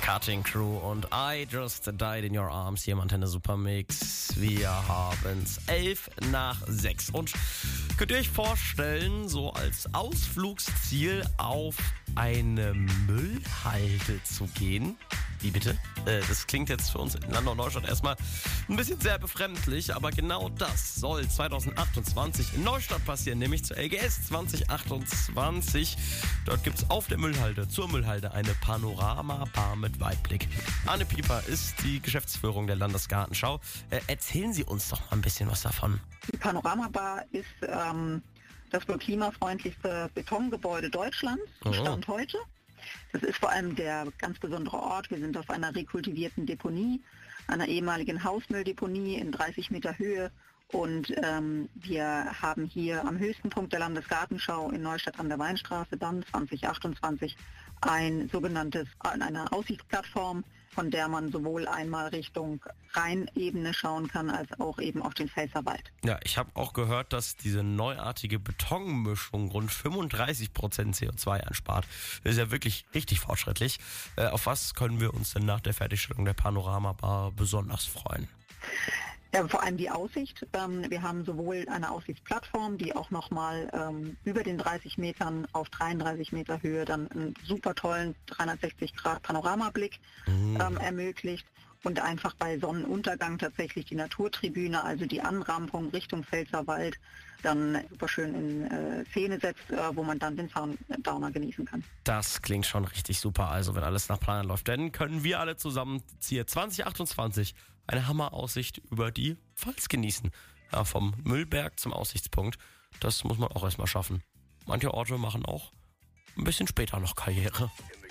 Cutting Crew und I Just Died in Your Arms hier im Antenne Supermix. Wir haben's 5:11 und könnt ihr euch vorstellen, so als Ausflugsziel auf eine Müllhalde zu gehen? Wie bitte? Das klingt jetzt für uns in Landau Neustadt erstmal ein bisschen sehr befremdlich, aber genau das soll 2028 in Neustadt passieren, nämlich zur LGS 2028. Dort gibt's auf der Müllhalde, zur Müllhalde, eine Panoramabar mit Weitblick. Anne Pieper ist die Geschäftsführung der Landesgartenschau. Erzählen Sie uns doch mal ein bisschen was davon. Die Panoramabar ist das wohl klimafreundlichste Betongebäude Deutschlands, Stand heute. Das ist vor allem der ganz besondere Ort. Wir sind auf einer rekultivierten Deponie, einer ehemaligen Hausmülldeponie in 30 Meter Höhe. Und wir haben hier am höchsten Punkt der Landesgartenschau in Neustadt an der Weinstraße dann 2028 eine Aussichtsplattform, von der man sowohl einmal Richtung Rheinebene schauen kann, als auch eben auf den Pfälzerwald. Ja, ich habe auch gehört, dass diese neuartige Betonmischung rund 35% CO2 anspart. Das ist ja wirklich richtig fortschrittlich. Auf was können wir uns denn nach der Fertigstellung der Panoramabar besonders freuen? Ja, vor allem die Aussicht. Wir haben sowohl eine Aussichtsplattform, die auch nochmal über den 30 Metern auf 33 Meter Höhe dann einen super tollen 360-Grad-Panoramablick ermöglicht und einfach bei Sonnenuntergang tatsächlich die Naturtribüne, also die Anrampung Richtung Pfälzerwald, dann super schön in Szene setzt, wo man dann den Sundowner genießen kann. Das klingt schon richtig super. Also wenn alles nach Plan läuft, dann können wir alle zusammen hier 2028 eine Hammeraussicht über die Pfalz genießen. Ja, vom Müllberg zum Aussichtspunkt. Das muss man auch erstmal schaffen. Manche Orte machen auch ein bisschen später noch Karriere.